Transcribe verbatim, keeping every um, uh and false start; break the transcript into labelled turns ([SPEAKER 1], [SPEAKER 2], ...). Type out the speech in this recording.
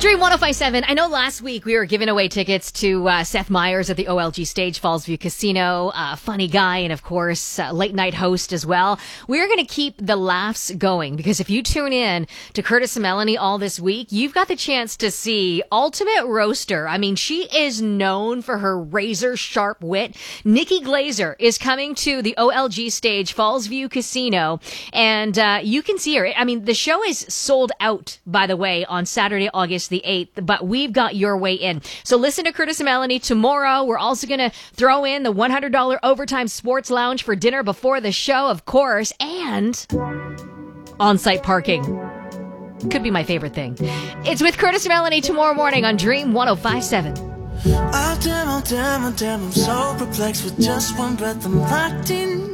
[SPEAKER 1] Dream one oh five point seven. I know last week we were giving away tickets to uh, Seth Meyers at the O L G Stage, Fallsview Casino. Uh, funny guy and, of course, uh, late night host as well. We're going to keep the laughs going because if you tune in to Curtis and Melanie all this week, you've got the chance to see Ultimate Roaster. I mean, she is known for her razor sharp wit. Nikki Glazer is coming to the O L G Stage, Fallsview Casino, and uh, you can see her. I mean, the show is sold out, by the way, on Saturday, August the eighth, but we've got your way in. So listen to Curtis and Melanie tomorrow. We're also going to throw in the one hundred dollars Overtime Sports Lounge for dinner before the show, of course, and on-site parking. Could be my favorite thing. It's with Curtis and Melanie tomorrow morning on Dream one oh five point seven.
[SPEAKER 2] Oh damn, oh damn, oh damn, I'm so perplexed with just one breath I'm locked in.